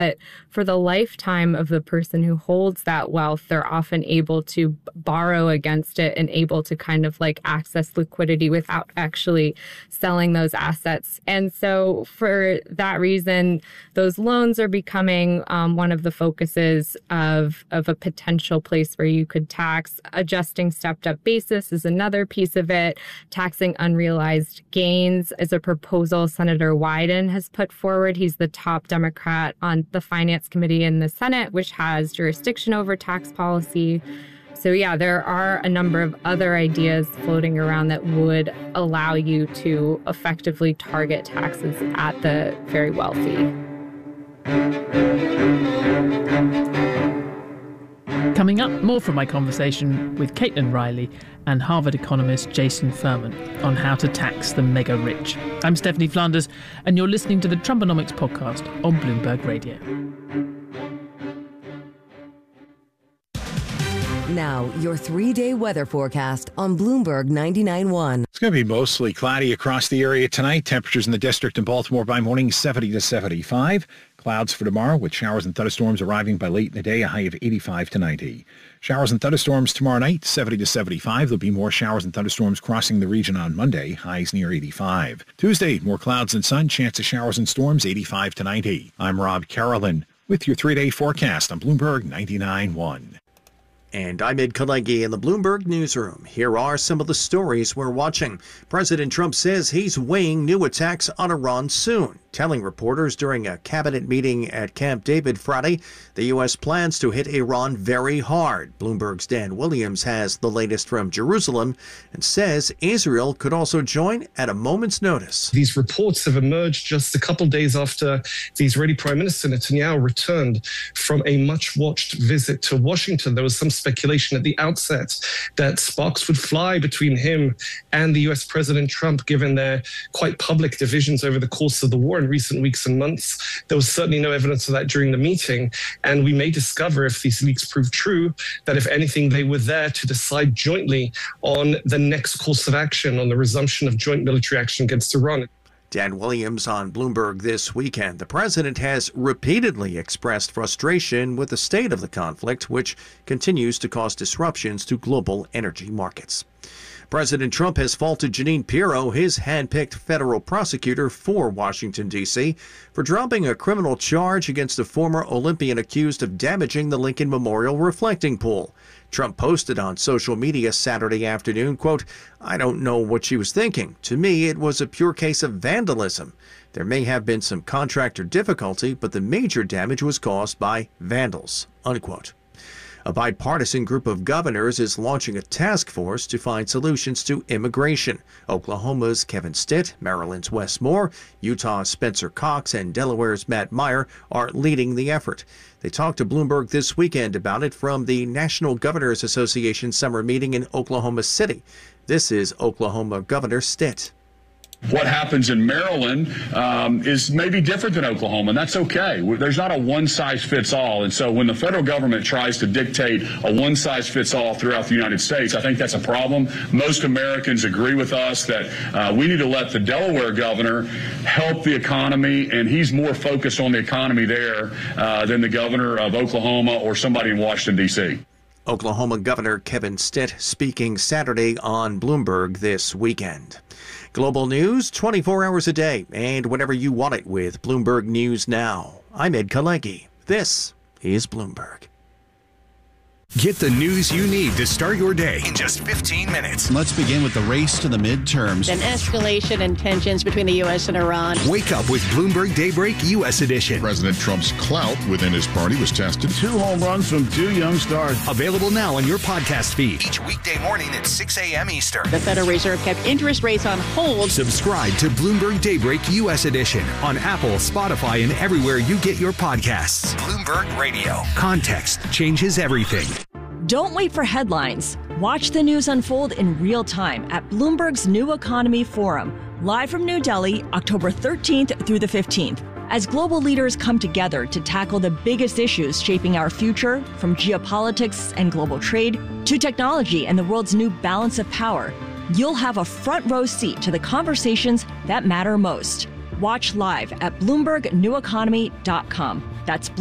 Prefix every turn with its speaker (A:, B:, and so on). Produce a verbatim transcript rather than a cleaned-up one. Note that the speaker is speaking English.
A: But for the lifetime of the person who holds that wealth, they're often able to borrow against it and able to kind of like access liquidity without actually selling those assets. And so for that reason, those loans are becoming um, one of the focuses of, of a potential place where you could tax. Adjusting stepped up basis is another piece of it. Taxing unrealized gains is a proposal Senator Wyden has put forward. He's the top Democrat on the Finance Committee in the Senate, which has jurisdiction over tax policy. So yeah, there are a number of other ideas floating around that would allow you to effectively target taxes at the very wealthy.
B: Coming up, more from my conversation with Caitlin Riley and Harvard economist Jason Furman on how to tax the mega rich. I'm Stephanie Flanders, and you're listening to the Trumponomics podcast on Bloomberg Radio.
C: Now, your three-day weather forecast on Bloomberg ninety-nine point one.
D: It's going to be mostly cloudy across the area tonight. Temperatures in the district and Baltimore by morning seventy to seventy-five. Clouds for tomorrow with showers and thunderstorms arriving by late in the day, a high of eighty-five to ninety. Showers and thunderstorms tomorrow night, seventy to seventy-five. There'll be more showers and thunderstorms crossing the region on Monday, highs near eighty-five. Tuesday, more clouds and sun, chance of showers and storms, eighty-five to ninety. I'm Rob Carolyn with your three-day forecast on Bloomberg ninety-nine point one.
E: And I'm Ed Kalegi in the Bloomberg Newsroom. Here are some of the stories we're watching. President Trump says he's weighing new attacks on Iran soon, telling reporters during a cabinet meeting at Camp David Friday the U S plans to hit Iran very hard. Bloomberg's Dan Williams has the latest from Jerusalem and says Israel could also join at a moment's notice.
F: These reports have emerged just a couple days after the Israeli Prime Minister Netanyahu returned from a much-watched visit to Washington. There was some speculation at the outset that sparks would fly between him and the U S President Trump, given their quite public divisions over the course of the war in recent weeks and months. There was certainly no evidence of that during the meeting, and we may discover, if these leaks prove true, that if anything, they were there to decide jointly on the next course of action, on the resumption of joint military action against Iran.
E: Dan Williams on Bloomberg This Weekend. The president has repeatedly expressed frustration with the state of the conflict, which continues to cause disruptions to global energy markets. President Trump has faulted Jeanine Pirro, his hand-picked federal prosecutor for Washington, D C, for dropping a criminal charge against a former Olympian accused of damaging the Lincoln Memorial reflecting pool. Trump posted on social media Saturday afternoon, quote, "I don't know what she was thinking. To me, it was a pure case of vandalism. There may have been some contractor difficulty, but the major damage was caused by vandals," unquote. A bipartisan group of governors is launching a task force to find solutions to immigration. Oklahoma's Kevin Stitt, Maryland's Wes Moore, Utah's Spencer Cox, and Delaware's Matt Meyer are leading the effort. They talked to Bloomberg This Weekend about it from the National Governors Association summer meeting in Oklahoma City. This is Oklahoma Governor Stitt.
G: What happens in Maryland um, is maybe different than Oklahoma, and that's okay. There's not a one-size-fits-all, and so when the federal government tries to dictate a one-size-fits-all throughout the United States, I think that's a problem. Most Americans agree with us that uh, we need to let the Delaware governor help the economy, and he's more focused on the economy there uh, than the governor of Oklahoma or somebody in Washington, D C
E: Oklahoma Governor Kevin Stitt speaking Saturday on Bloomberg This Weekend. Global news twenty-four hours a day and whenever you want it with Bloomberg News Now. I'm Ed Kalegi. This is Bloomberg.
H: Get the news you need to start your day in just fifteen minutes.
I: Let's begin with the race to the midterms.
J: An escalation in tensions between the U S and Iran.
H: Wake up with Bloomberg Daybreak U S Edition.
K: President Trump's clout within his party was tested.
L: Two home runs from two young stars.
H: Available now on your podcast feed. Each weekday morning at six a.m. Eastern.
J: The Federal Reserve kept interest rates on hold.
H: Subscribe to Bloomberg Daybreak U S Edition on Apple, Spotify, and everywhere you get your podcasts. Bloomberg Radio. Context changes everything.
M: Don't wait for headlines. Watch the news unfold in real time at Bloomberg's New Economy Forum, live from New Delhi, October thirteenth through the fifteenth. As global leaders come together to tackle the biggest issues shaping our future, from geopolitics and global trade to technology and the world's new balance of power, you'll have a front row seat to the conversations that matter most. Watch live at Bloomberg New Economy dot com. That's